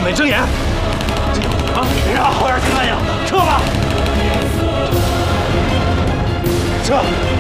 没睁眼。啊！别让好眼看呀！撤吧！撤！